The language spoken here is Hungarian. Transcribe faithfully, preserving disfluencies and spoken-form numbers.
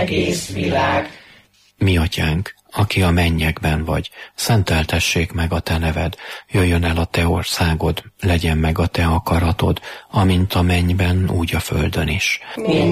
egész világ. Mi atyánk, aki a mennyekben vagy, szenteltessék meg a te neved, jöjjön el a te országod, legyen meg a te akaratod, amint a mennyben, úgy a földön is. Minden